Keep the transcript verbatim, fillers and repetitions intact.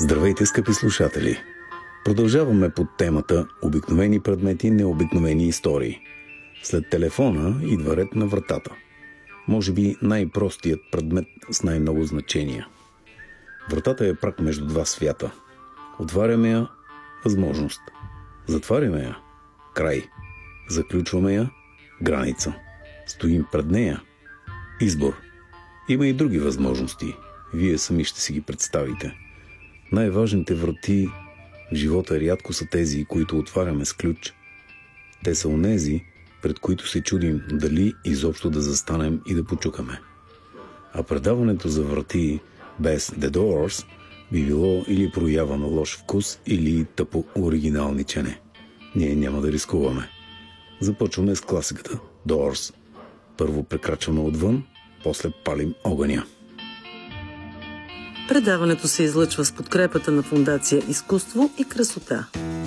Здравейте, скъпи слушатели! Продължаваме под темата обикновени предмети, необикновени истории. След телефона идва ред на вратата. Може би най-простият предмет с най-много значения. Вратата е прак между два свята. Отваряме я – възможност. Затваряме я – край. Заключваме я – граница. Стоим пред нея – избор. Има и други възможности. Вие сами ще си ги представите. Най-важните врати в живота рядко са тези, които отваряме с ключ. Те са онези, пред които се чудим дали изобщо да застанем и да почукаме. А предаването за врати без The Doors би било или проява на лош вкус, или тъпо оригиналничене. Ние няма да рискуваме. Започваме с класиката Doors. Първо прекрачваме отвън, после палим огъня. Предаването се излъчва с подкрепата на Фондация Изкуство и красота.